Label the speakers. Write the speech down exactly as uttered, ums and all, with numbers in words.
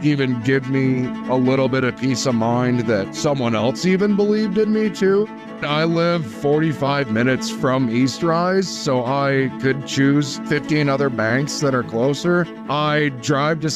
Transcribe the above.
Speaker 1: even give me a little bit of peace of mind that someone else even believed in me too. I live forty-five minutes from Eastrise, so I could choose fifteen other banks that are closer. I drive to